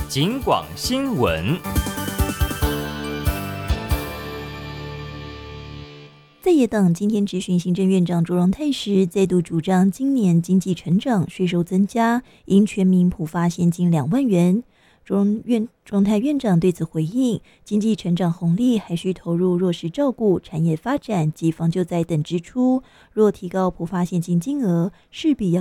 警广新闻。 在野党今天质询行政院长卓荣泰时，再度主张今年经济成长、税收增加，应全民普发现金2万元。卓荣泰院长对此回应，经济成长红利还需投入弱势照顾、产业发展及防救灾等支出，若提高普发现金金额，势必要